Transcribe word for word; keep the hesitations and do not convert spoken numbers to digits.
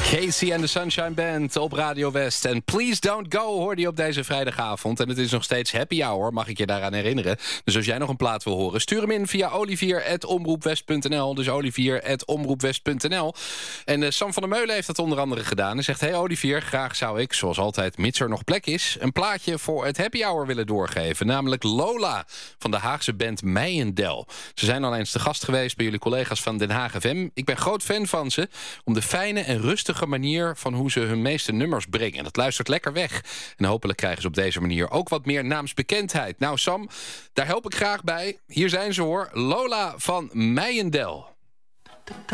Casey and the Sunshine Band op Radio West. En Please Don't Go hoorde je op deze vrijdagavond. En het is nog steeds happy hour, mag ik je daaraan herinneren. Dus als jij nog een plaat wil horen, stuur hem in via olivier at omroepwest punt n l. Dus olivier at omroepwest punt n l. En uh, Sam van der Meulen heeft dat onder andere gedaan. Hij zegt, hey Olivier, graag zou ik, zoals altijd, mits er nog plek is, een plaatje voor het happy hour willen doorgeven. Namelijk Lola van de Haagse band Meijendel. Ze zijn al eens te gast geweest bij jullie collega's van Den Haag F M. Ik ben groot fan van ze, om de fijne en rustige manier van hoe ze hun meeste nummers brengen. Dat luistert lekker weg. En hopelijk krijgen ze op deze manier ook wat meer naamsbekendheid. Nou Sam, daar help ik graag bij. Hier zijn ze hoor. Lola van Meijendel.